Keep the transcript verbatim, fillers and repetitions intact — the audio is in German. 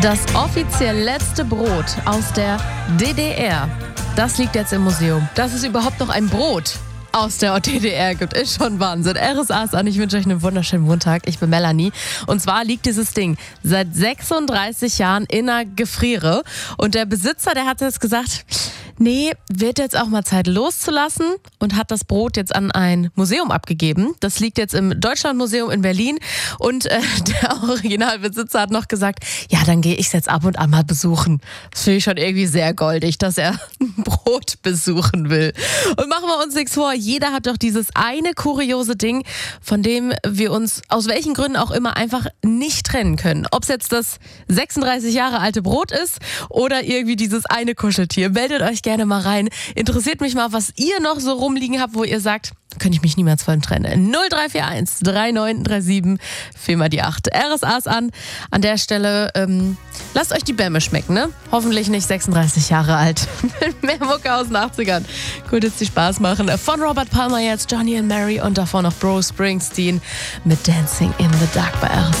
Das offiziell letzte Brot aus der D D R, das liegt jetzt im Museum. Dass es überhaupt noch ein Brot aus der D D R gibt, ist schon Wahnsinn. R S A ist an, ich wünsche euch einen wunderschönen Montag. Ich bin Melanie. Und zwar liegt dieses Ding seit sechsunddreißig Jahren in einer Gefriere. Und der Besitzer, der hat jetzt gesagt, nee, wird jetzt auch mal Zeit loszulassen und hat das Brot jetzt an ein Museum abgegeben. Das liegt jetzt im Deutschlandmuseum in Berlin und äh, der Originalbesitzer hat noch gesagt, ja, dann gehe ich es jetzt ab und an mal besuchen. Das finde ich schon irgendwie sehr goldig, dass er ein Brot besuchen will. Und machen wir uns nichts vor, jeder hat doch dieses eine kuriose Ding, von dem wir uns aus welchen Gründen auch immer einfach nicht trennen können. Ob es jetzt das sechsunddreißig Jahre alte Brot ist oder irgendwie dieses eine Kuscheltier. Meldet euch gerne mal rein. Interessiert mich mal, was ihr noch so rumliegen habt, wo ihr sagt, könnte ich mich niemals von trennen. null drei vier eins drei neun drei sieben vier mal die acht. R S A ist an. An der Stelle, ähm, lasst euch die Bämme schmecken, ne? Hoffentlich nicht sechsunddreißig Jahre alt. Mehr Mucke aus den achtzigern. Gut, jetzt die Spaß machen. Von Robert Palmer jetzt Johnny and Mary und davor noch Bruce Springsteen mit Dancing in the Dark bei R S A.